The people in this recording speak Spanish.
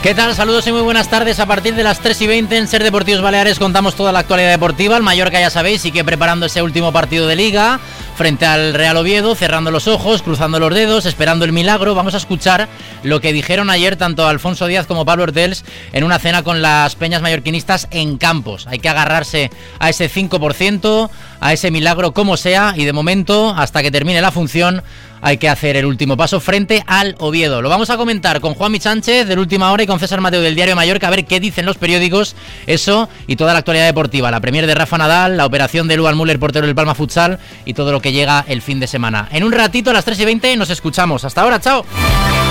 ¿Qué tal? Saludos y muy buenas tardes. A partir de las 3:20 en Ser Deportivos Baleares contamos toda la actualidad deportiva. El Mallorca, ya sabéis, sigue preparando ese último partido de Liga frente al Real Oviedo, cerrando los ojos, cruzando los dedos, esperando el milagro. Vamos a escuchar lo que dijeron ayer tanto Alfonso Díaz como Pablo Hortels en una cena con las peñas mallorquinistas en Campos. Hay que agarrarse a ese 5%, a ese milagro como sea, y de momento, hasta que termine la función, hay que hacer el último paso frente al Oviedo. Lo vamos a comentar con Juanmi Sánchez del Última Hora y con César Mateo del Diario Mallorca, a ver qué dicen los periódicos, eso y toda la actualidad deportiva, la Premier de Rafa Nadal, la operación de Luan Müller, portero del Palma Futsal, y todo lo que llega el fin de semana. En un ratito, a las 3:20, nos escuchamos. Hasta ahora, chao.